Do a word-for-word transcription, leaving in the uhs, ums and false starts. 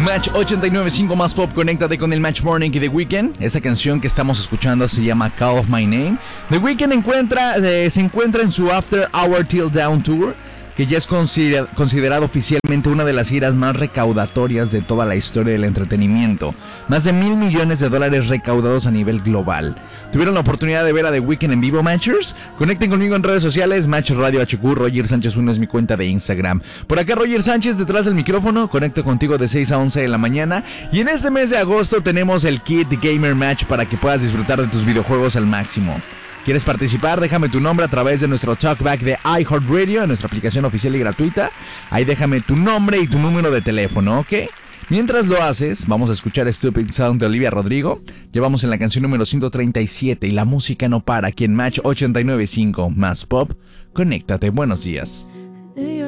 Match ochenta y nueve punto cinco más pop, conéctate con el Match Morning y The Weeknd. Esta canción que estamos escuchando se llama Call of My Name. The Weeknd encuentra, eh, se encuentra en su After Hour Till Down Tour, que ya es consider- considerado oficialmente una de las giras más recaudatorias de toda la historia del entretenimiento. Más de mil millones de dólares recaudados a nivel global. ¿Tuvieron la oportunidad de ver a The Weeknd en vivo, Matchers? Conecten conmigo en redes sociales, Match Radio H Q, Roger Sánchez uno es mi cuenta de Instagram. Por acá Roger Sánchez detrás del micrófono, conecto contigo de seis a once de la mañana. Y en este mes de agosto tenemos el Kid Gamer Match para que puedas disfrutar de tus videojuegos al máximo. ¿Quieres participar? Déjame tu nombre a través de nuestro talkback de iHeartRadio, en nuestra aplicación oficial y gratuita. Ahí déjame tu nombre y tu número de teléfono, ¿ok? Mientras lo haces, vamos a escuchar Stupid Sound de Olivia Rodrigo. Llevamos en la canción número ciento treinta y siete y la música no para aquí en Match ochenta y nueve punto cinco más pop. Conéctate, buenos días. Do you